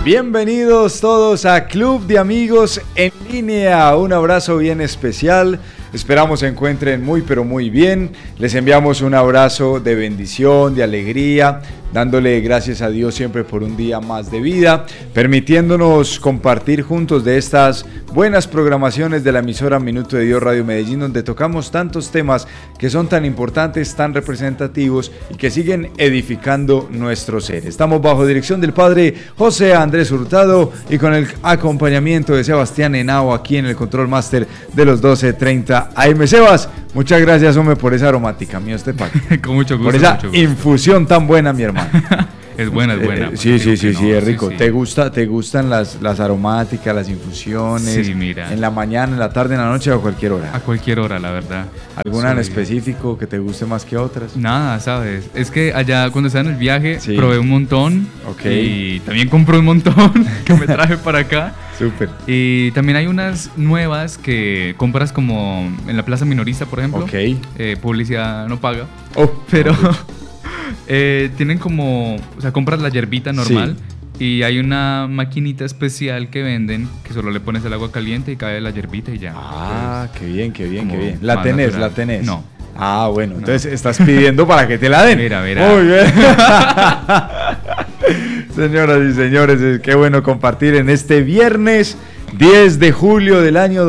Bienvenidos todos a Club de Amigos en Línea. Un abrazo bien especial. Esperamos se encuentren muy pero muy bien. Les enviamos un abrazo de bendición, de alegría, dándole gracias a Dios siempre por un día más de vida, permitiéndonos compartir juntos de estas buenas programaciones de la emisora Minuto de Dios Radio Medellín, donde tocamos tantos temas que son tan importantes, tan representativos y que siguen edificando nuestro ser. Estamos bajo dirección del Padre José Andrés Hurtado y con el acompañamiento de Sebastián Henao aquí en el Control Master de los 12:30 AM. Sebas, muchas gracias, hombre, por esa aromática, mío este pack. Con mucho gusto. Por esa infusión tan buena, mi hermano. Es buena, es buena. Sí, es rico. Sí. ¿Te gustan las aromáticas, las infusiones? Sí, mira. ¿En la mañana, en la tarde, en la noche o a cualquier hora? A cualquier hora, la verdad. ¿Alguna en específico que te guste más que otras? Nada, ¿sabes? Es que allá cuando estaba en el viaje probé un montón. Ok. Y también compré un montón que me traje para acá. Súper. Y también hay unas nuevas que compras como en la plaza minorista, por ejemplo. Ok. Publicidad no paga. Oh, pero tienen como, o sea, compras la yerbita normal. Sí. Y hay una maquinita especial que venden que solo le pones el agua caliente y cae la yerbita y ya. Ah, pues, qué bien. ¿La tenés? No. Ah, bueno, entonces estás pidiendo para que te la den. Mira. Muy bien. Señoras y señores, qué bueno compartir en este viernes 10 de julio del año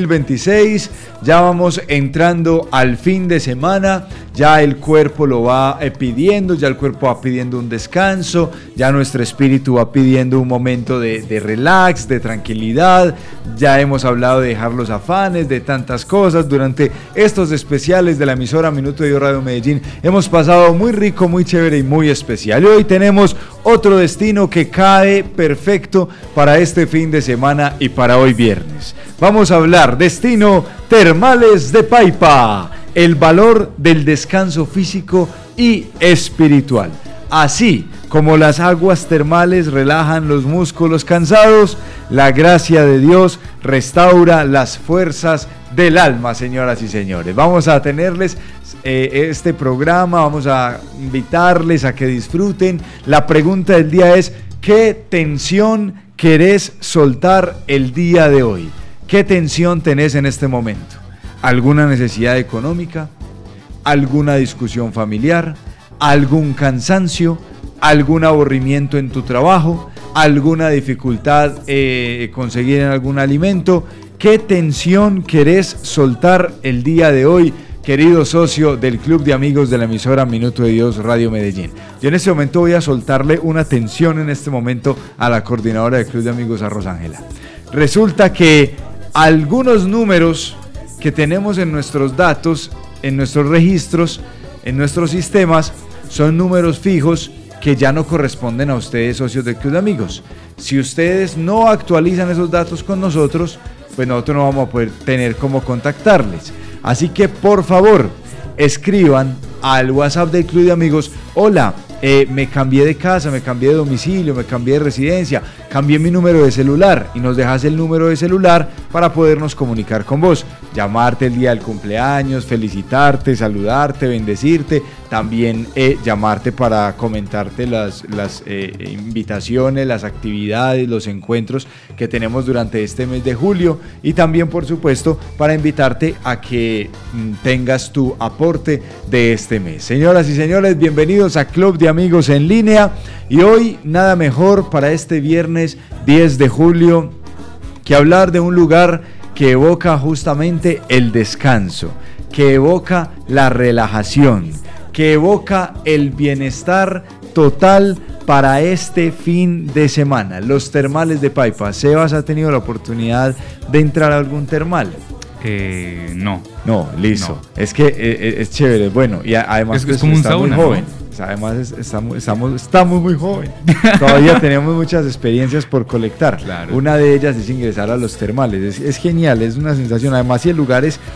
2026. Ya vamos entrando al fin de semana. Ya el cuerpo lo va pidiendo, ya el cuerpo va pidiendo un descanso, ya nuestro espíritu va pidiendo un momento de relax, de tranquilidad. Ya hemos hablado de dejar los afanes, de tantas cosas. Durante estos especiales de la emisora Minuto de Dios Radio Medellín hemos pasado muy rico, muy chévere y muy especial. Y hoy tenemos otro destino que cae perfecto para este fin de semana y para hoy viernes. Vamos a hablar destino Termales de Paipa, el valor del descanso físico y espiritual. Así como las aguas termales relajan los músculos cansados, la gracia de Dios restaura las fuerzas del alma, señoras y señores. Vamos a tenerles este programa, vamos a invitarles a que disfruten. La pregunta del día es: ¿qué tensión querés soltar el día de hoy? ¿Qué tensión tenés en este momento? ¿Alguna necesidad económica? ¿Alguna discusión familiar? ¿Algún cansancio? ¿Algún aburrimiento en tu trabajo? ¿Alguna dificultad conseguir algún alimento? ¿Qué tensión querés soltar el día de hoy, querido socio del Club de Amigos de la emisora Minuto de Dios Radio Medellín? Yo en este momento voy a soltarle una tensión en este momento a la coordinadora del Club de Amigos, a Rosángela. Resulta que algunos números que tenemos en nuestros datos, en nuestros registros, en nuestros sistemas, son números fijos que ya no corresponden a ustedes, socios del Club de Amigos. Si ustedes no actualizan esos datos con nosotros, pues nosotros no vamos a poder tener cómo contactarles. Así que por favor, escriban al WhatsApp del Club de Amigos: hola, me cambié de casa, me cambié de domicilio, me cambié de residencia, cambié mi número de celular, y nos dejas el número de celular para podernos comunicar con vos, llamarte el día del cumpleaños, felicitarte, saludarte, bendecirte, también llamarte para comentarte las invitaciones, las actividades, los encuentros que tenemos durante este mes de julio, y también por supuesto para invitarte a que tengas tu aporte de este mes. Señoras y señores, bienvenidos a Club de Amigos en Línea, y hoy nada mejor para este viernes 10 de julio que hablar de un lugar que evoca justamente el descanso, que evoca la relajación, que evoca el bienestar total para este fin de semana. Los termales de Paipa. Sebas, ¿ha tenido la oportunidad de entrar a algún termal? No. No, listo. No. Es que es chévere, bueno, y además es como un sauna, muy joven. ¿no? Además estamos muy jóvenes. Todavía tenemos muchas experiencias por colectar. Claro. Una de ellas es ingresar a los termales. Es genial, es una sensación. Además, si el lugar es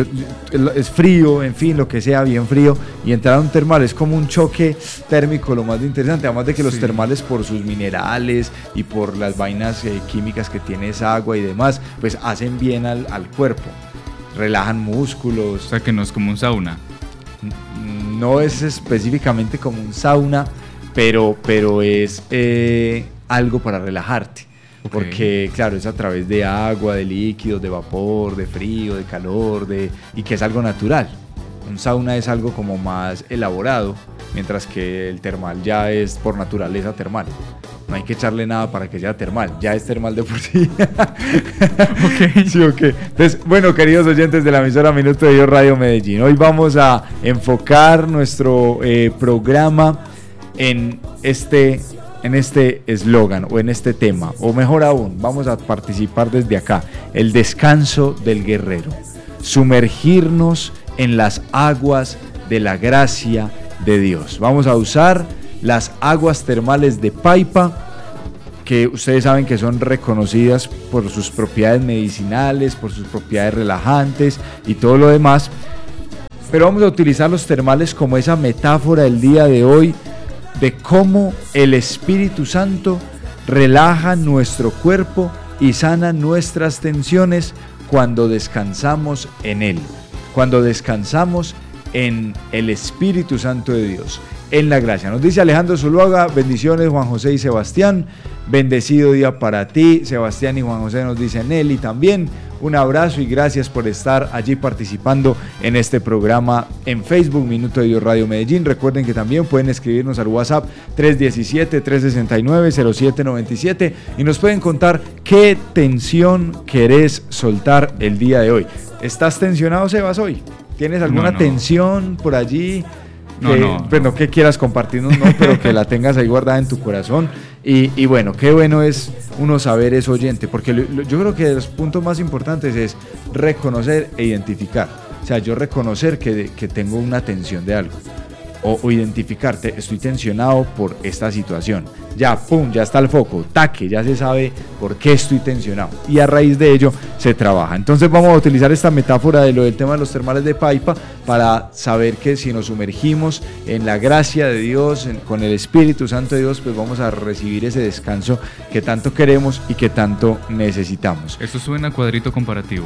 frío, en fin, lo que sea, bien frío, y entrar a un termal es como un choque térmico, lo más interesante. Además de que los termales, por sus minerales y por las vainas químicas que tiene esa agua y demás, pues hacen bien al cuerpo. Relajan músculos. O sea, que no es como un sauna. No es específicamente como un sauna, pero es algo para relajarte. Porque, claro, es a través de agua, de líquidos, de vapor, de frío, de calor, y que es algo natural. Un sauna es algo como más elaborado, mientras que el termal ya es por naturaleza termal. No hay que echarle nada para que sea termal, ya es termal de por sí. Sí, Entonces, bueno, queridos oyentes de la emisora Minuto de Dios Radio Medellín, hoy vamos a enfocar nuestro programa en este eslogan o en este tema, o mejor aún, vamos a participar desde acá, el descanso del guerrero, sumergirnos en las aguas de la gracia de Dios. Vamos a usar las aguas termales de Paipa, que ustedes saben que son reconocidas por sus propiedades medicinales, por sus propiedades relajantes y todo lo demás, pero vamos a utilizar los termales como esa metáfora el día de hoy de cómo el Espíritu Santo relaja nuestro cuerpo y sana nuestras tensiones cuando descansamos en Él, cuando descansamos en el Espíritu Santo de Dios, en la gracia. Nos dice Alejandro Zuluaga, bendiciones Juan José y Sebastián, bendecido día para ti. Sebastián y Juan José nos dicen Nelly también. Un abrazo y gracias por estar allí participando en este programa en Facebook, Minuto de Dios Radio Medellín. Recuerden que también pueden escribirnos al WhatsApp 317-369-0797 y nos pueden contar qué tensión querés soltar el día de hoy. ¿Estás tensionado, Sebas, hoy? ¿Tienes alguna tensión por allí? No que quieras compartirnos, pero que la tengas ahí guardada en tu corazón. Y bueno, qué bueno es uno saber eso, oyente, porque yo creo que de los puntos más importantes es reconocer e identificar. O sea, yo reconocer que tengo una tensión de algo. O identificarte, estoy tensionado por esta situación. Ya, pum, ya está el foco, taque, ya se sabe por qué estoy tensionado. Y a raíz de ello se trabaja. Entonces vamos a utilizar esta metáfora de lo del tema de los termales de Paipa para saber que si nos sumergimos en la gracia de Dios, con el Espíritu Santo de Dios, pues vamos a recibir ese descanso que tanto queremos y que tanto necesitamos. Eso suena a cuadrito comparativo.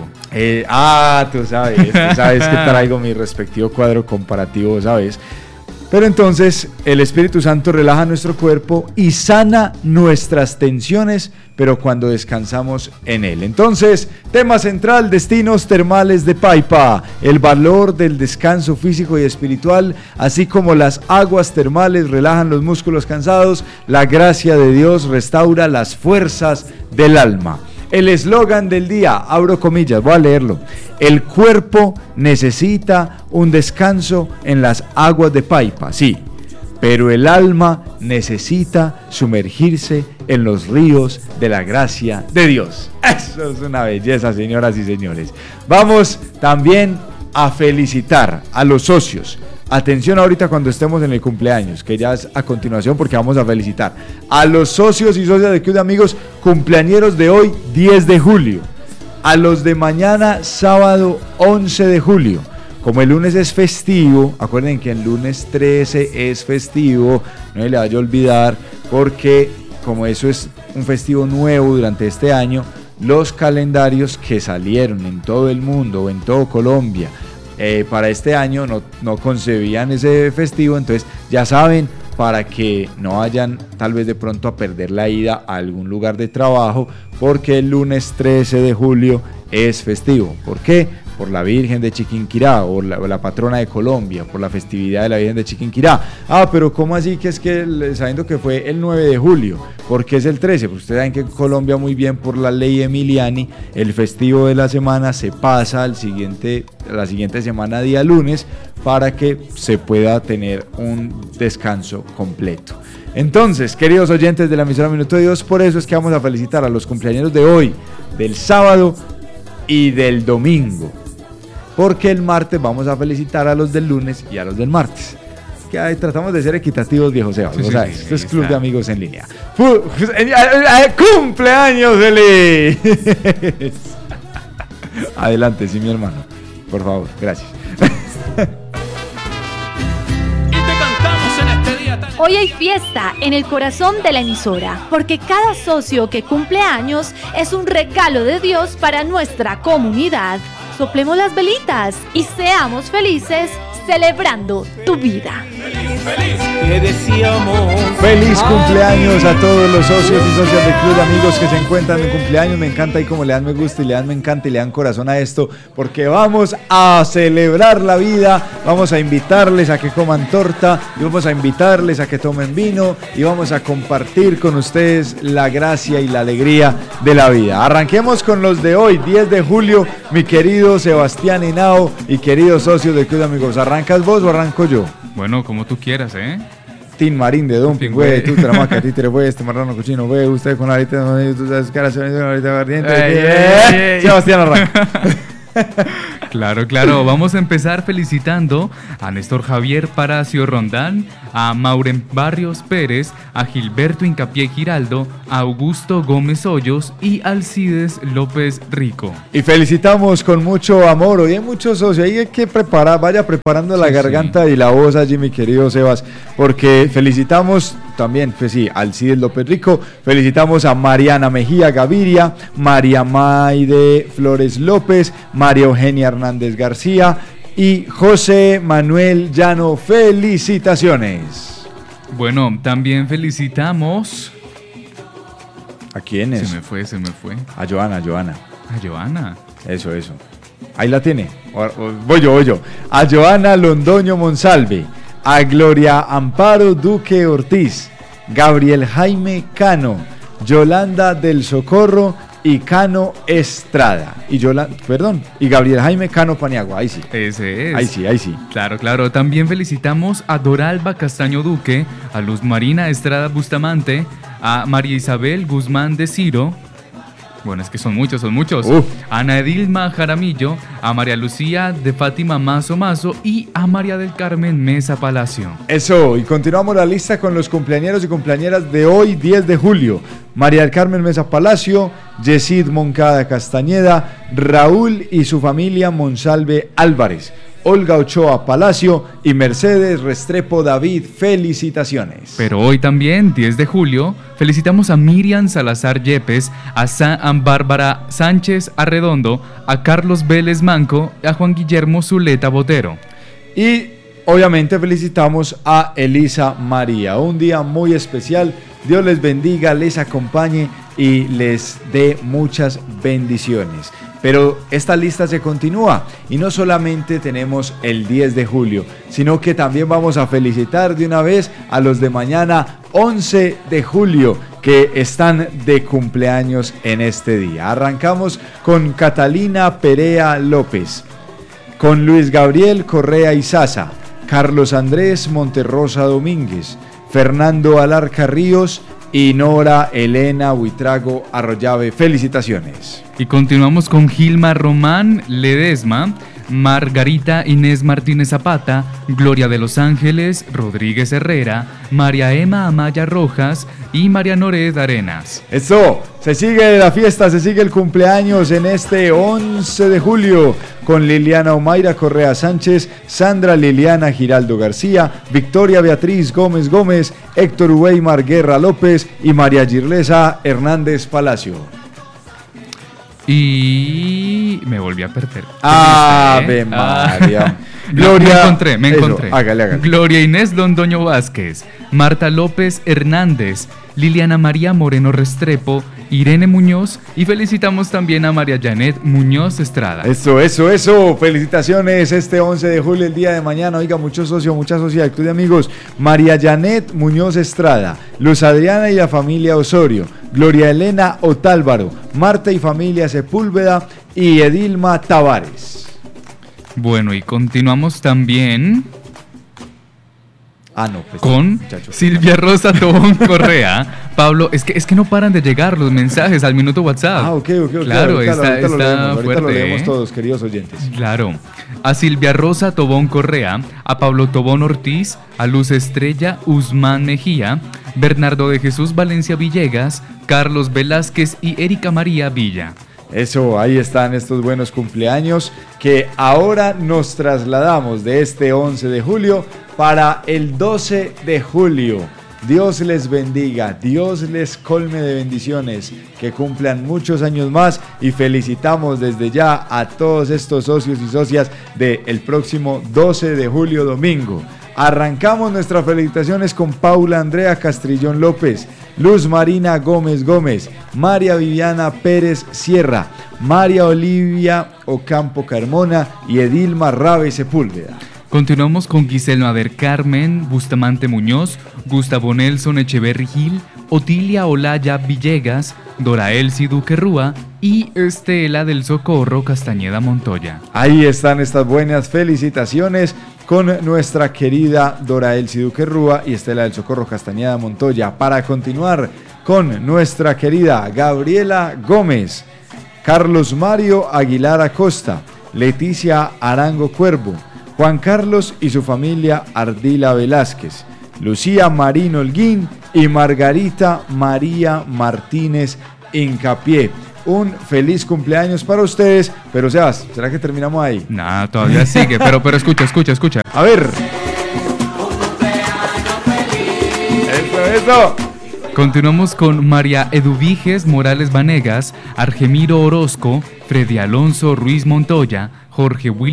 Tú sabes que traigo mi respectivo cuadro comparativo, ¿sabes? Pero entonces el Espíritu Santo relaja nuestro cuerpo y sana nuestras tensiones, pero cuando descansamos en Él. Entonces, tema central, destinos termales de Paipa, el valor del descanso físico y espiritual, así como las aguas termales relajan los músculos cansados, la gracia de Dios restaura las fuerzas del alma. El eslogan del día, abro comillas, voy a leerlo. El cuerpo necesita un descanso en las aguas de Paipa, sí, pero el alma necesita sumergirse en los ríos de la gracia de Dios. Eso es una belleza, señoras y señores. Vamos también a felicitar a los socios. Atención ahorita cuando estemos en el cumpleaños, que ya es a continuación porque vamos a felicitar a los socios y socias de Club de Amigos cumpleañeros de hoy, 10 de julio, a los de mañana, sábado 11 de julio. Como el lunes es festivo, acuerden que el lunes 13 es festivo, no se le vaya a olvidar, porque como eso es un festivo nuevo durante este año, los calendarios que salieron en todo el mundo o en todo Colombia para este año no concebían ese festivo, entonces ya saben, para que no vayan tal vez de pronto a perder la ida a algún lugar de trabajo, porque el lunes 13 de julio es festivo. ¿Por qué? Por la Virgen de Chiquinquirá, o la patrona de Colombia, por la festividad de la Virgen de Chiquinquirá. Pero ¿cómo así que es que, sabiendo que fue el 9 de julio, ¿por qué es el 13? Pues ustedes saben que en Colombia, muy bien por la ley Emiliani, el festivo de la semana se pasa a la siguiente semana, día lunes, para que se pueda tener un descanso completo. Entonces, queridos oyentes de la emisora Minuto de Dios, por eso es que vamos a felicitar a los cumpleaños de hoy, del sábado y del domingo, porque el martes vamos a felicitar a los del lunes y a los del martes. Que tratamos de ser equitativos, viejo Sebas. Sí, esto es Club de Amigos en línea. ¡Cumpleaños feliz! Adelante, sí, mi hermano. Por favor, gracias. Hoy hay fiesta en el corazón de la emisora, porque cada socio que cumple años es un regalo de Dios para nuestra comunidad. Soplemos las velitas y seamos felices celebrando tu vida. que decíamos. Feliz cumpleaños a todos los socios y socias del Club de Amigos que se encuentran en cumpleaños. Me encanta y como le dan me gusta y le dan me encanta y le dan corazón a esto, porque vamos a celebrar la vida, vamos a invitarles a que coman torta y vamos a invitarles a que tomen vino y vamos a compartir con ustedes la gracia y la alegría de la vida. Arranquemos con los de hoy, 10 de julio, mi querido Sebastián Henao y queridos socios del Club de Amigos. ¿Arrancas vos o arranco yo? Bueno, como tú quieras, ¿eh? Tin Marín de Dumping, güey, tú tramaca, títere, güey, este marrano cochino, güey, usted con la ahorita, tú sabes que ahora se viene ahorita ardiente. Sebastián arranca. Claro, vamos a empezar felicitando a Néstor Javier Palacio Rondán, a Mauren Barrios Pérez, a Gilberto Incapié Giraldo, a Augusto Gómez Hoyos y Alcides López Rico. Y felicitamos con mucho amor, hoy hay muchos socios, hay que preparar, vaya preparando la garganta y la voz allí, mi querido Sebas, porque felicitamos también, pues sí, Alcides López Rico, felicitamos a Mariana Mejía Gaviria, María Maide Flores López, María Eugenia Hernández García y José Manuel Llano, felicitaciones. Bueno, también felicitamos... ¿A quiénes? Se me fue. A Joana. A Joana. Eso. Ahí la tiene. Voy yo. A Joana Londoño Monsalve, a Gloria Amparo Duque Ortiz, Gabriel Jaime Cano, Yolanda del Socorro y Cano Estrada. Y Gabriel Jaime Cano Paniagua, ahí sí. Ese es. Ahí sí. Claro. También felicitamos a Doralba Castaño Duque, a Luz Marina Estrada Bustamante, a María Isabel Guzmán de Ciro. Bueno, es que son muchos. A Ana Edilma Jaramillo, a María Lucía de Fátima Mazo y a María del Carmen Mesa Palacio. Eso, y continuamos la lista con los cumpleañeros y cumpleañeras de hoy, 10 de julio. María del Carmen Mesa Palacio, Yesid Moncada Castañeda, Raúl y su familia Monsalve Álvarez, Olga Ochoa Palacio y Mercedes Restrepo David, felicitaciones. Pero hoy también, 10 de julio, felicitamos a Miriam Salazar Yepes, a Bárbara Sánchez Arredondo, a Carlos Vélez Manco y a Juan Guillermo Zuleta Botero. Y obviamente felicitamos a Elisa María, un día muy especial. Dios les bendiga, les acompañe y les dé muchas bendiciones. Pero esta lista se continúa y no solamente tenemos el 10 de julio, sino que también vamos a felicitar de una vez a los de mañana 11 de julio que están de cumpleaños en este día. Arrancamos con Catalina Perea López, con Luis Gabriel Correa Izaza, Carlos Andrés Monterrosa Domínguez, Fernando Alarca Ríos y Nora Elena Buitrago Arroyave, felicitaciones. Y continuamos con Gilma Román Ledesma, Margarita Inés Martínez Zapata, Gloria de los Ángeles Rodríguez Herrera, María Emma Amaya Rojas y María Nored Arenas. Eso, se sigue la fiesta, se sigue el cumpleaños en este 11 de julio con Liliana Omaira Correa Sánchez, Sandra Liliana Giraldo García, Victoria Beatriz Gómez Gómez, Héctor Weimar Guerra López y María Girlesa Hernández Palacio. Y me volví a perder. Ave María. Gloria. Me encontré. Hágale. Gloria Inés Londoño Vázquez, Marta López Hernández, Liliana María Moreno Restrepo, Irene Muñoz y felicitamos también a María Janet Muñoz Estrada. Eso. Felicitaciones este 11 de julio, el día de mañana. Oiga, muchos socios, mucha sociedad, Club de Amigos. María Janet Muñoz Estrada, Luz Adriana y la familia Osorio, Gloria Elena Otálvaro, Marta y familia Sepúlveda y Edilma Tavares. Bueno, y continuamos también Pues, con muchachos. Silvia Rosa Tobón Correa. Pablo, es que no paran de llegar los mensajes al minuto WhatsApp. Ok. Claro, ahorita está ahorita fuerte. lo leemos todos, queridos oyentes. Claro. A Silvia Rosa Tobón Correa, a Pablo Tobón Ortiz, a Luz Estrella Usmán Mejía, Bernardo de Jesús Valencia Villegas, Carlos Velázquez y Erika María Villa. Eso, ahí están estos buenos cumpleaños que ahora nos trasladamos de este 11 de julio para el 12 de julio. Dios les bendiga, Dios les colme de bendiciones, que cumplan muchos años más y felicitamos desde ya a todos estos socios y socias del próximo 12 de julio domingo. Arrancamos nuestras felicitaciones con Paula Andrea Castrillón López, Luz Marina Gómez Gómez, María Viviana Pérez Sierra, María Olivia Ocampo Carmona y Edilma Rabe Sepúlveda. Continuamos con Giselle Nader Carmen Bustamante Muñoz, Gustavo Nelson Echeverri Gil, Otilia Olaya Villegas, Dora Elsie Duque Rúa y Estela del Socorro Castañeda Montoya. Ahí están estas buenas felicitaciones con nuestra querida Dora Elsie Duque Rúa y Estela del Socorro Castañeda Montoya. Para continuar con nuestra querida Gabriela Gómez, Carlos Mario Aguilar Acosta, Leticia Arango Cuervo, Juan Carlos y su familia Ardila Velázquez, Lucía Marín Holguín y Margarita María Martínez Incapié. Un feliz cumpleaños para ustedes, pero Sebas, ¿será que terminamos ahí? Nada, todavía sigue, pero escucha. A ver. Eso. Continuamos con María Eduviges Morales Vanegas, Argemiro Orozco, Freddy Alonso Ruiz Montoya, Jorge William